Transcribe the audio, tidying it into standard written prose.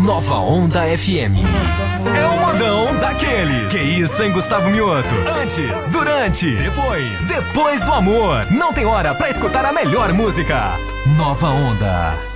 Nova Onda FM. É o modão daqueles. Que isso, hein, Gustavo Mioto? Antes, durante, depois do amor. Não tem hora pra escutar a melhor música. Nova Onda.